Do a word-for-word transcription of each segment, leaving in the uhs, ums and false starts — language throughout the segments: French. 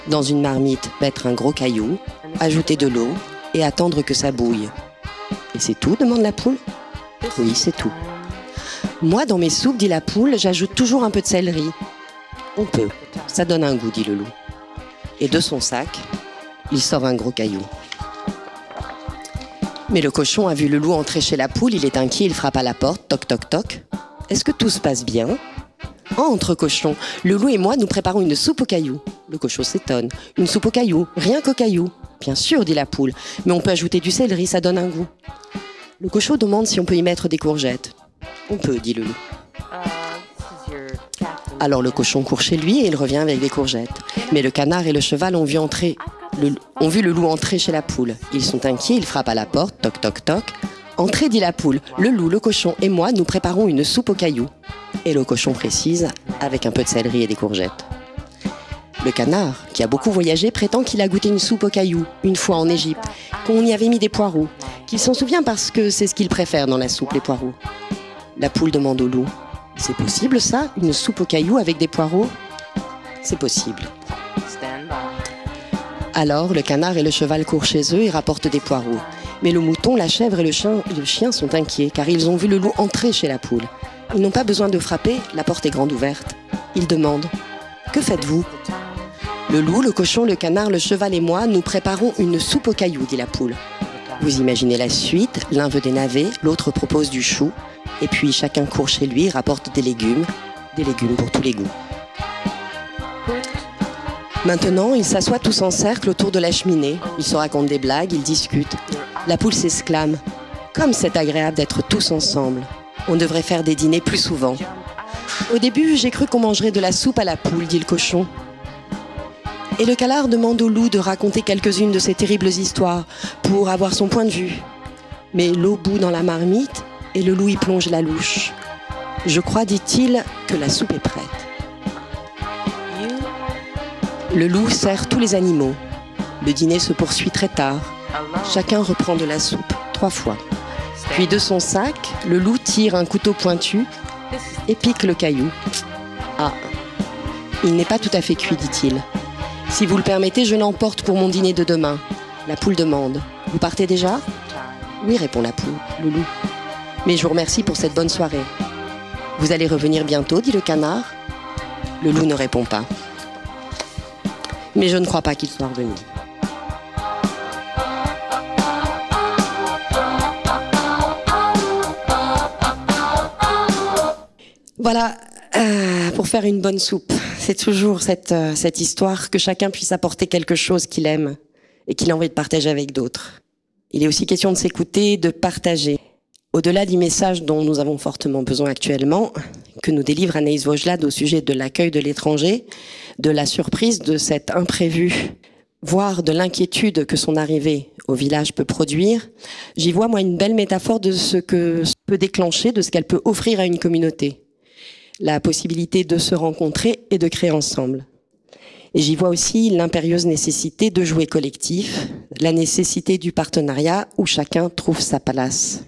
Dans une marmite, mettre un gros caillou, ajouter de l'eau et attendre que ça bouille. Et c'est tout, demande la poule. Oui, c'est tout. Moi, dans mes soupes, dit la poule, j'ajoute toujours un peu de céleri. On peut, ça donne un goût, dit le loup. Et de son sac, il sort un gros caillou. Mais le cochon a vu le loup entrer chez la poule, il est inquiet, il frappe à la porte, toc toc toc. Est-ce que tout se passe bien ? Entre, cochon, le loup et moi, nous préparons une soupe aux cailloux. Le cochon s'étonne. Une soupe aux cailloux, rien qu'aux cailloux. Bien sûr, dit la poule, mais on peut ajouter du céleri, ça donne un goût. Le cochon demande si on peut y mettre des courgettes. On peut, dit le loup. Alors le cochon court chez lui et il revient avec des courgettes. Mais le canard et le cheval ont vu, entrer, le, ont vu le loup entrer chez la poule. Ils sont inquiets, ils frappent à la porte, toc toc toc. Entrez, dit la poule, le loup, le cochon et moi, nous préparons une soupe aux cailloux. Et le cochon précise, avec un peu de céleri et des courgettes. Le canard, qui a beaucoup voyagé, prétend qu'il a goûté une soupe aux cailloux, une fois en Égypte, qu'on y avait mis des poireaux, qu'il s'en souvient parce que c'est ce qu'il préfère dans la soupe, les poireaux. La poule demande au loup, « C'est possible ça, une soupe aux cailloux avec des poireaux ?» « C'est possible. » Alors, le canard et le cheval courent chez eux et rapportent des poireaux. Mais le mouton, la chèvre et le chien, le chien sont inquiets, car ils ont vu le loup entrer chez la poule. Ils n'ont pas besoin de frapper, la porte est grande ouverte. Ils demandent, « Que faites-vous » ? Le loup, le cochon, le canard, le cheval et moi, nous préparons une soupe aux cailloux, dit la poule. Vous imaginez la suite, l'un veut des navets, l'autre propose du chou, et puis chacun court chez lui, rapporte des légumes, des légumes pour tous les goûts. Maintenant, ils s'assoient tous en cercle autour de la cheminée, ils se racontent des blagues, ils discutent. La poule s'exclame, « Comme c'est agréable d'être tous ensemble, on devrait faire des dîners plus souvent. » Au début, j'ai cru qu'on mangerait de la soupe à la poule, dit le cochon. Et le canard demande au loup de raconter quelques-unes de ces terribles histoires pour avoir son point de vue. Mais l'eau bout dans la marmite et le loup y plonge la louche. Je crois, dit-il, que la soupe est prête. Le loup sert tous les animaux. Le dîner se poursuit très tard. Chacun reprend de la soupe, trois fois. Puis de son sac, le loup tire un couteau pointu et pique le caillou. Ah, il n'est pas tout à fait cuit, dit-il. Si vous le permettez, je l'emporte pour mon dîner de demain. La poule demande. Vous partez déjà ? Oui, répond la poule, le loup. Mais je vous remercie pour cette bonne soirée. Vous allez revenir bientôt, dit le canard. Le loup ne répond pas. Mais je ne crois pas qu'il soit revenu. Voilà, euh, pour faire une bonne soupe, c'est toujours cette, euh, cette histoire que chacun puisse apporter quelque chose qu'il aime et qu'il a envie de partager avec d'autres. Il est aussi question de s'écouter, de partager. Au-delà du message dont nous avons fortement besoin actuellement, que nous délivre Anaïs Vaugelade au sujet de l'accueil de l'étranger, de la surprise de cet imprévu, voire de l'inquiétude que son arrivée au village peut produire, j'y vois moi une belle métaphore de ce que peut déclencher, de ce qu'elle peut offrir à une communauté. La possibilité de se rencontrer et de créer ensemble. Et j'y vois aussi l'impérieuse nécessité de jouer collectif, la nécessité du partenariat où chacun trouve sa place.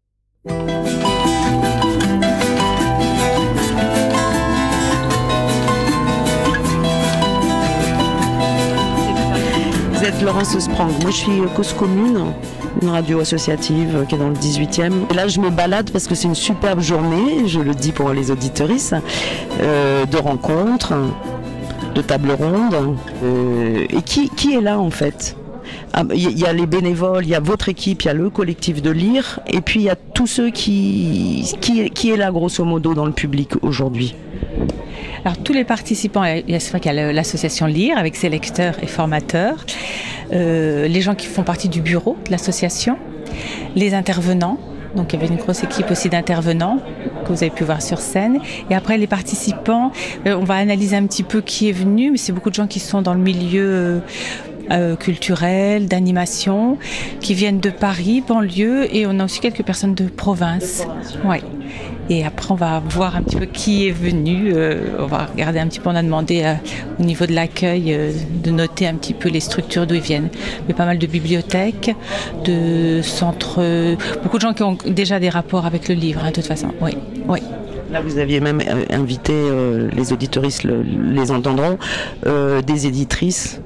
Vous êtes Laurence Osprang. Moi, je suis Cause Commune, une radio associative qui est dans le dix-huitième. Et là, je me balade parce que c'est une superbe journée, je le dis pour les auditeuristes, euh, de rencontres, de tables rondes. Euh, et qui, qui est là, en fait ? Il y a les bénévoles, il y a votre équipe, il y a le collectif de Lire, et puis il y a tous ceux qui, qui, qui est là, grosso modo, dans le public aujourd'hui. Alors tous les participants, il y a, c'est vrai qu'il y a l'association Lire avec ses lecteurs et formateurs, euh, les gens qui font partie du bureau de l'association, les intervenants, donc il y avait une grosse équipe aussi d'intervenants que vous avez pu voir sur scène, et après les participants, euh, on va analyser un petit peu qui est venu, mais c'est beaucoup de gens qui sont dans le milieu euh, euh, culturel, d'animation, qui viennent de Paris, banlieue, et on a aussi quelques personnes de province. Ouais. Et après, on va voir un petit peu qui est venu. Euh, on va regarder un petit peu. On a demandé euh, au niveau de l'accueil euh, de noter un petit peu les structures d'où ils viennent. Mais pas mal de bibliothèques, de centres. Euh, beaucoup de gens qui ont déjà des rapports avec le livre, hein, de toute façon. Oui, oui. Là, vous aviez même invité, euh, les auditeuristes le, les entendront, euh, des éditrices